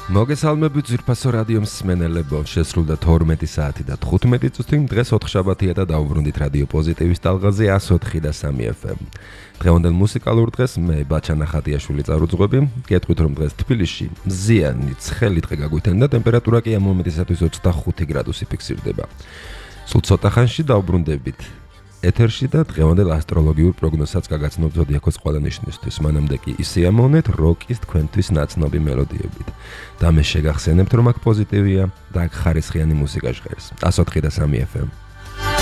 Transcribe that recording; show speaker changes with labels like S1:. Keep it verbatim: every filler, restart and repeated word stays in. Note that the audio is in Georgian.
S1: მოგესალმებით ძვირფასო რადიო მსმენელებო, შესრულდა თორმეტი საათი და თხუთმეტი წუთი, დღეს ოთხშაბათია და დავუბრუნდით რადიო პოზიტივის ტალღაზე εκατს ოთხი და სამი ეფ ემ. დღევანდელ მუსიკალურ დღეს მე ბაჩანა ხატიაშვილი წარუძღვები, გეტყვით რომ დღეს თბილისში მზიანი ცხელი დღე გაგვიჩნდა, ტემპერატურა კი ამ მომენტისათვის ოცდახუთი გრადუსი ფიქსირდება. სულ ცოტა ხანში დავუბრუნდებით ეთერში და დღევანდელ ასტროლოგიურ პროგნოზსაც გაგაცნობ ზოდიაქოს ყველა ნიშნისთვის. მანამდე კი ისე ამოვნეთ როკის თქვენთვის ნაცნობი მელოდიებით. და მე შეგახსენებთ რომ აქ პოზიტივია და აქ ხარისხიანი მუსიკა ჟღერს. εκατს ოთხი და სამი ეფ ემ.